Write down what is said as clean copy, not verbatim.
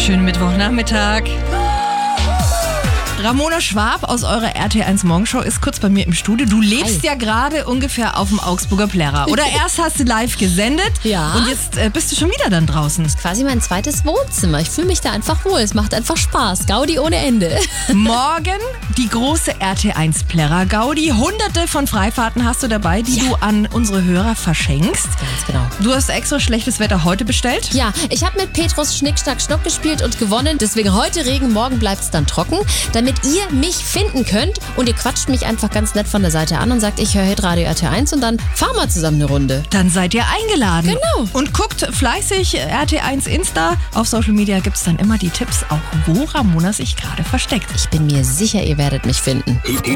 Schönen Mittwochnachmittag. Ramona Schwab aus eurer RT1 Morgenshow ist kurz bei mir im Studio. Du lebst ja gerade ungefähr auf dem Augsburger Plärrer. Oder erst hast du live gesendet und jetzt bist du schon wieder dann draußen. Das ist quasi mein zweites Wohnzimmer. Ich fühle mich da einfach wohl. Es macht einfach Spaß. Gaudi ohne Ende. Morgen die große RT1 Plärrer Gaudi. Hunderte von Freifahrten hast du dabei, die du an unsere Hörer verschenkst. Ganz genau. Du hast extra schlechtes Wetter heute bestellt? Ja, ich habe mit Petrus Schnick, Schnack, Schnuck gespielt und gewonnen. Deswegen heute Regen, morgen bleibt es dann trocken. Damit ihr mich finden könnt und ihr quatscht mich einfach ganz nett von der Seite an und sagt, ich höre Hitradio RT1 und dann fahren wir zusammen eine Runde. Dann seid ihr eingeladen. Genau. Und guckt fleißig RT1 Insta. Auf Social Media gibt es dann immer die Tipps, auch wo Ramona sich gerade versteckt. Ich bin mir sicher, ihr werdet mich finden.